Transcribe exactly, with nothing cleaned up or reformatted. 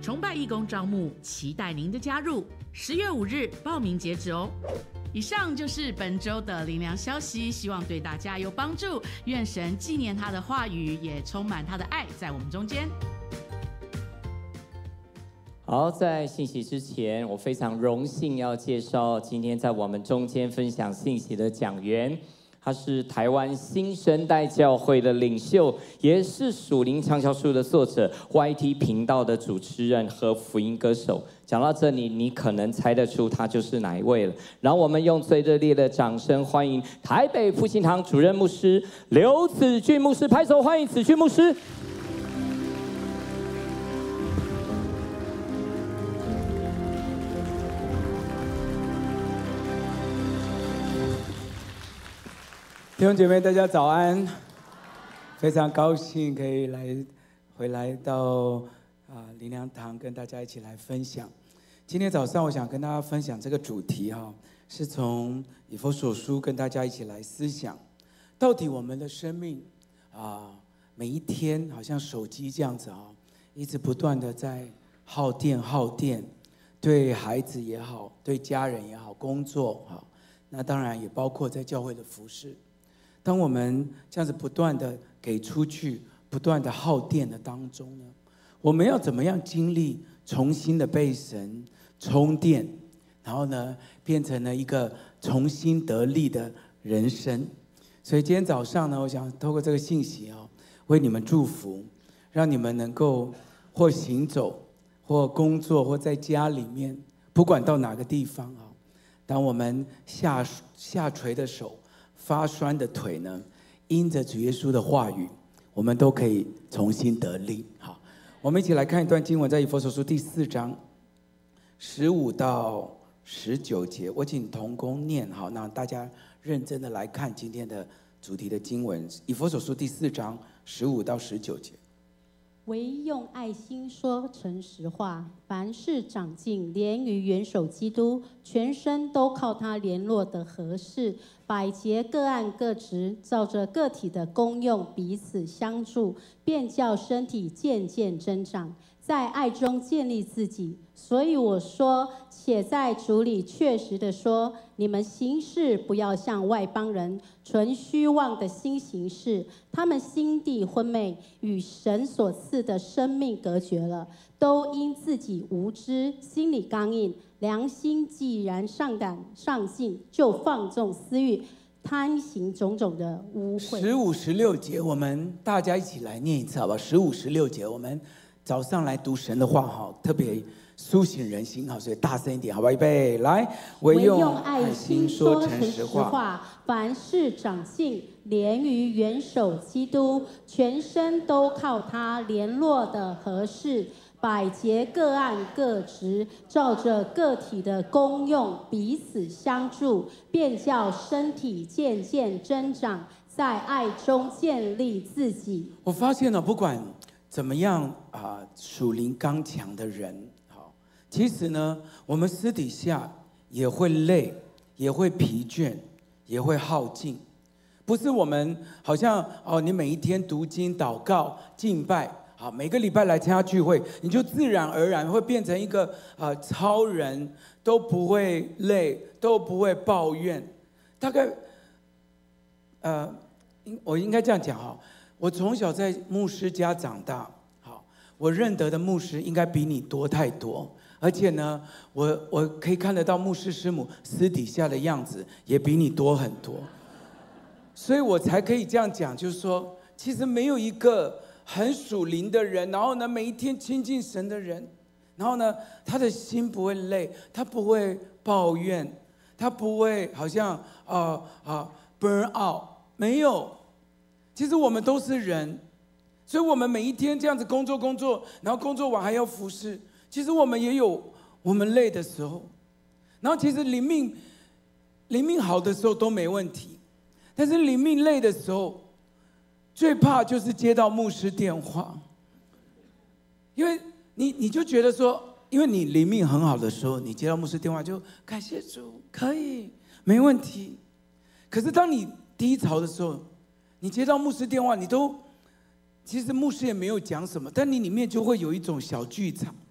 崇拜义工招募，期待您的加入。十月五日报名截止哦。以上就是本周的灵粮消息，希望对大家有帮助。愿神纪念他的话语，也充满他的爱在我们中间。 好，在信息之前，我非常荣幸要介绍今天在我们中间分享信息的讲员，他是台湾新生代教会的领袖，也是属灵畅销书的作者 ，Y T 频道的主持人和福音歌手。讲到这里，你可能猜得出他就是哪一位了。让我们用最热烈的掌声欢迎台北复兴堂主任牧师刘子俊牧师，拍手欢迎子俊牧师。 弟兄姐妹，大家早安！非常高兴可以来回来到啊灵粮堂，跟大家一起来分享。今天早上我想跟大家分享这个主题哈，是从以弗所书跟大家一起来思想，到底我们的生命啊，每一天好像手机这样子啊，一直不断的在耗电耗电，对孩子也好，对家人也好，工作好，那当然也包括在教会的服事。当我们这样子不断的给出去，不断的耗电的当中呢，我们要怎么样经历重新的被神充电，然后呢，变成了一个重新得力的人生？所以今天早上呢，我想透过这个信息啊，为你们祝福，让你们能够或行走，或工作，或在家里面，不管到哪个地方啊，当我们下下垂的手，发酸的腿呢，因着主耶稣的话语，我们都可以重新得力。好，我们一起来看一段经文，在以弗所书第四章十五到十九节，我请同工念，好，让大家认真的来看今天的主题的经文。以弗所书第四章十五到十九节。 唯用爱心说诚实话，凡事长进，连于元首基督，全身都靠他联络的合适，百节各按各职，照着个体的功用彼此相助，便叫身体渐渐增长，在爱中建立自己。所以我说，且在主里确实的说，你们行事不要像外邦人，存虚妄的心行事，他们心地昏昧，与神所赐的生命隔绝了，都因自己无知，心里刚硬，良心既然上胆上进，就放纵私欲，贪行种种的污秽。 十五、十六节，我们大家一起来念一次，好吧？十五、十六节，我们早上来读神的话，哈，特别苏醒人心，好，所以大声一点，好吧？预备，来，唯用爱心说诚实话， 凡事长进，连于元首基督，全身都靠他联络的合适，百节各按各职，照着个体的功用彼此相助，便叫身体渐渐增长，在爱中建立自己。 我发现了，不管怎么样啊、呃，属灵刚强的人，好，其实呢，我们私底下也会累，也会疲倦，也会耗尽。不是我们好像哦，你每一天读经、祷告、敬拜，好，每个礼拜来参加聚会，你就自然而然会变成一个啊、呃、超人，都不会累，都不会抱怨。大概，呃，我应该这样讲哈。我从小在牧师家长大，好，我认得的牧师应该比你多太多，而且呢，我我可以看得到牧师师母私底下的样子也比你多很多，所以我才可以这样讲，就是说，其实没有一个很属灵的人，然后呢，每一天亲近神的人，然后呢，他的心不会累，他不会抱怨，他不会好像啊啊、呃呃、burn out， 没有。其实我们都是人，所以我们每一天这样子工作工作，然后工作完还要服侍。其实我们也有我们累的时候，然后其实灵命灵命好的时候都没问题，但是灵命累的时候，最怕就是接到牧师电话，因为你你就觉得说，因为你灵命很好的时候，你接到牧师电话就感谢主，可以没问题。可是当你低潮的时候，你接到牧师电话，你都其实牧师也没有讲什么，但你里面就会有一种小剧场，